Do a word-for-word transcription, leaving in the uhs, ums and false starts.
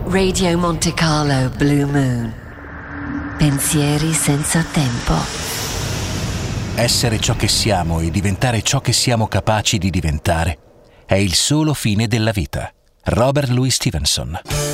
Radio Monte Carlo Blue Moon. Pensieri senza tempo. Essere ciò che siamo e diventare ciò che siamo capaci di diventare è il solo fine della vita. Robert Louis Stevenson.